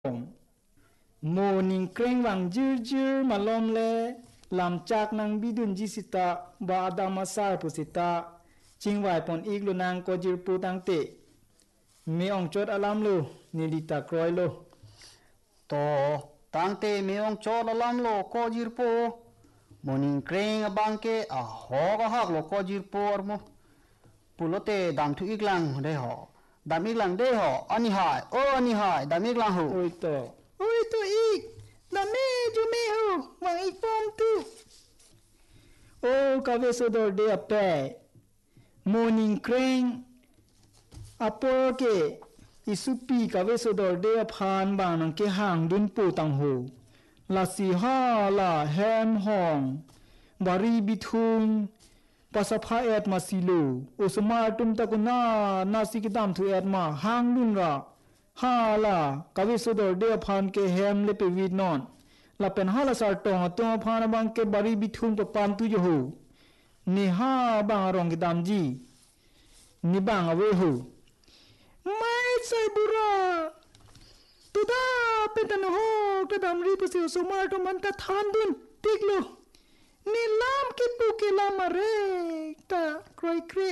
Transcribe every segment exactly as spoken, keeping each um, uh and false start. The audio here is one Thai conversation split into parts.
โมนิงเกรงวังจืรจืรมาลอมเลลำจากนางบิดุนจิสิตาบาดามาซาปุสิตาจิงไหวปนอีกลุนางก็จืรปูตังเตมีองจดอลามโลนิลิตากรอยโลโตตังเตมีองจดอลามโลก็จืรปูโมนิงเกรงบังเกอะฮอกะฮักโลก็จืรปูอร์โมปุโลเตดามทุอีกลังได้หอดามอีกลังได้หออันนี้หายโออันนี้หายดามอีกลังหูโอ้ยโตโอ้ยโตอีกดามเมจูเมหูวังอีกฟอมตุโอ้กาเวโซดอร์เดอเปโมนิงเกรงอปอเกอิสุปีกาเวโซดอร์เดอพานบางนังเกห่างดุนปูตังหูลาสีฮาลาแฮมฮองบารีบิทุงปัสภาเอ็ดมาซิลูอุสมาตุมตะกุนานาสิกดามทุเอ็ดมาหางดุนระฮาลากาวิสุดอร์เดียพานเกเฮมเลเปวีนอนลาเป็นฮาลาสาร์ตองตัวพานบังเกบารีบิทุงปปันตุยหูนี่ฮาบังรองกดามจีนี่บังอเวหูไม่ใช่บุระตุดาเป็นตันโฮกระดามรีปสิอุสมาตุมันตะทานดุนติกโลนี่ลามกิปุกิลามาเรตะกรอยเกร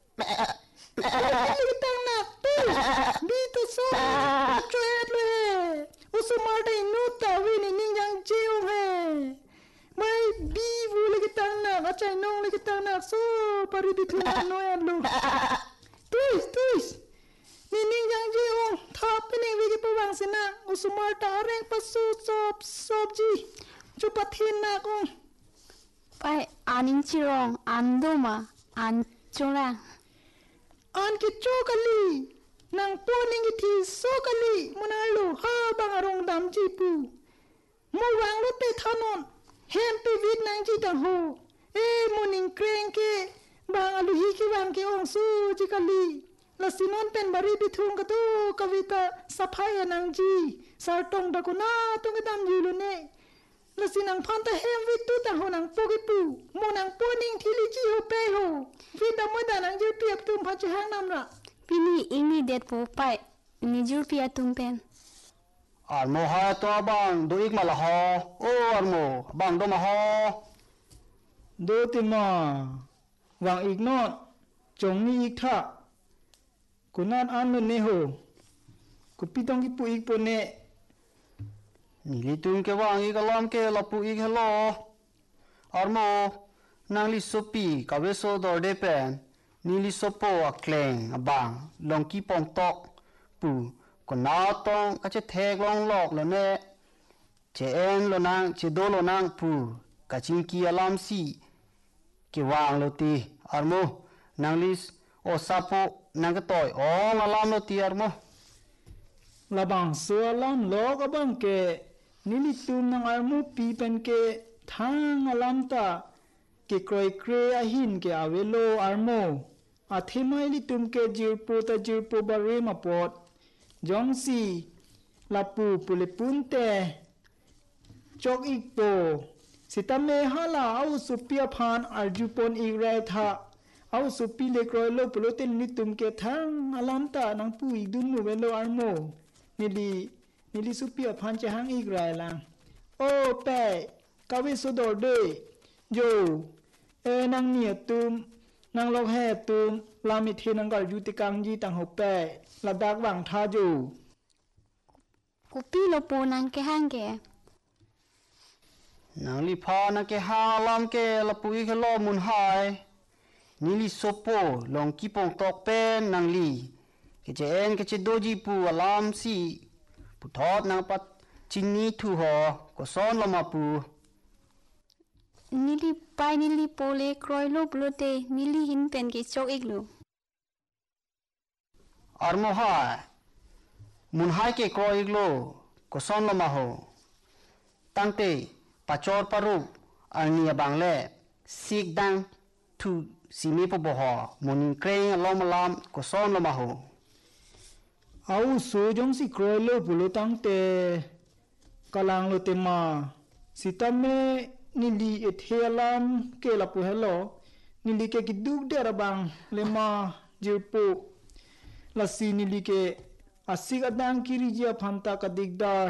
ลิตังนักตุบีตุโซจอยเลยอุสมาได้นูตาวินินิยังเจียวเฮไม่บีวูลิกตังนักอาจารย์น้องลิกตังนักโซปริบิทุนโนยันลูตุสตุสนี่นิยังเจียวทับเป็นวิกิปวังสินะอุสมาตาเร่งปัสสุซอบซอบจีจุปทินนักองไปอ่านอินชิรองอ่านดูมาอ่านจุฬาอ่านกิจโจกัลีนางปูนิงทีโซกัลีมุนาลูฮาบังอารองดำจีปูมูวังลุเตทานอนเฮมปีวิดนางจีตังโฮเอมูนิงเกรงเกบางอลูฮีกิวังเกองซูจิกัลีลาสินอนเป็นบารีบิทุงกตูกวิตาสะพายนางจีสาตงตะกุนาตงกดำยูลุเนลาสินังพันตะเฮมวิตุตะโหนังโปกิปูโมนังโปนิงทิลิจิโฮเปโฮวิดามดานังจูเปียตุมพัชหางนำระปีนี้อิงนี่เด็ดปูไปนี่จูเปียตุมเป็นอันโมฮาตัวบังดูอีกมาละฮอโอ้อันโมบังดูมาฮอดูติมาหวังอีกนอดจงนี่อีกท่ากุนัดอันนุนเนโฮกุปิตองกิปูอีกปนเนนี่ลิตุงเกวังอีกลามเกลปูอีกฮัลโหลอาร์โมนางลิสปีกาเวโซดอร์เดเปนนี่ลิสโปอักเลงอบังลองกีปองตอกปูก็นาตองก็จะเทกลองหลอกแล้วเน่เจเอ็นโลนางเจโดโลนางปูก็จิงกีอลามซีเกวังโลตีอาร์โมนางลิสโอซาโปนางก็ต่อยอ๋องอลามโลตีอาร์โมละบังเสือลามโลกบังเกนิลิตุมนางอาร์มูปีเป็นเกทางอลัมตาเกกรอยเกรอหินเกอเวโลอาร์โมอาเทมาลิตุมเกจิรปูตาจิรปูบาเรมาปอดจองซีลาปูปุเลปุนเตจอกอีกโปสิตาเมฮาลาเอาสุปียพานอาร์จูปนอีไรทาเอาสุปีเลกรอยโลปุโลเตลิตุมเกทางอลัมตานางปูอีดุนมูเวโลอาร์โมนิลีนิลิสุปียพันจะหางอีกไรลังโอเปกาวิสุดอร์เดโยเอนางเนียตุมนางลอกแห่ตุมลามิเทนังกัลยุติกังจีตังหกเปละดักวังทาจูกุปีโลปูนังเกหังเกนางลิพานังเกฮาลามเกละปุยเกลอมุนหายนิลิโซโปลองกีปองตอกเป็นนางลีเกเจเอ็นเกเจโดจีปูอลามซีปุทอดนางปัดจินนีทูหอก็ซ้อนลมาปูนิลิไปนิลิโปเลกรอยโลบโลเตนิลิหินเป็นเกจอกอีกลูอาร์โมฮามุนหายเกกรอยอีกโลก็ซ้อนลมาโฮตั้งเตปัจจอร์ปารุอันนี้บังเล่สิกดังทูสิมีปบหอมุนิงเกรงลอมลามก็ซ้อนลมาโฮเอาสูจงสิกรอยโลปุโลตั้งเตกำลังโลเตมาสิตาเมนิลีเอเทลามเกลาปูเฮโลนิลีเกกิดุกเดระบังเลมาจิรปูลาซีนิลีเก Asik adang kiri dia phanta ka digdar